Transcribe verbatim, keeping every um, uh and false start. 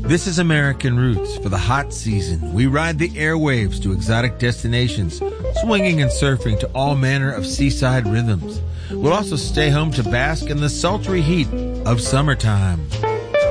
This is American Roots. For the hot season, we ride the airwaves to exotic destinations, swinging and surfing to all manner of seaside rhythms. We'll also stay home to bask in the sultry heat of summertime.